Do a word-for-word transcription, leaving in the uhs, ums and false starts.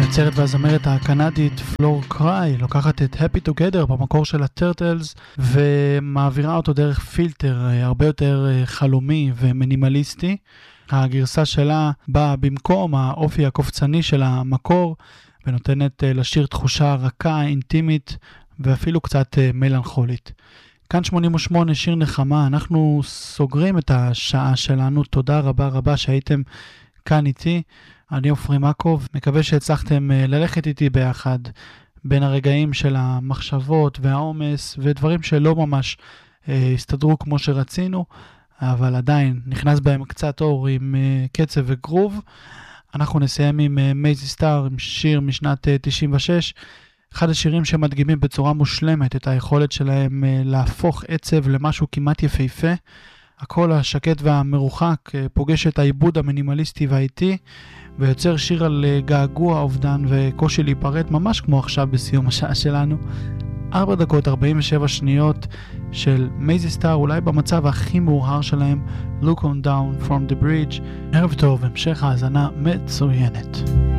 היוצרת והזמרת הקנדית פלור קריי לוקחת את Happy Together במקור של הטרטלס ומעבירה אותו דרך פילטר הרבה יותר חלומי ומינימליסטי. הגרסה שלה באה במקום האופי הקופצני של המקור ונותנת לשיר תחושה רכה, אינטימית ואפילו קצת מלנכולית. כאן שמונים ושמונה שיר נחמה, אנחנו סוגרים את השעה שלנו. תודה רבה רבה שהייתם כאן איתי. אני אופרי מקוב, מקווה שהצלחתם ללכת איתי ביחד בין הרגעים של המחשבות והעומס ודברים שלא ממש אה, הסתדרו כמו שרצינו, אבל עדיין נכנס בהם קצת אור עם אה, קצב וגרוב. אנחנו נסיים עם אה, מייזי סטאר, עם שיר משנת אה, תשעים ושש, אחד השירים שמדגימים בצורה מושלמת את היכולת שלהם אה, להפוך עצב למשהו כמעט יפהפה. הקול השקט והמרוחק אה, פוגש את העיבוד המינימליסטי והאיטי, ויוצר שיר על געגוע, אובדן וקושי להיפרד, ממש כמו עכשיו בסיום השעה שלנו. ארבע דקות ארבעים ושבע שניות של מייזי סטאר, אולי במצב הכי מאוחר שלהם, Look on down from the bridge. ערב טוב, המשך האזנה מצוינת.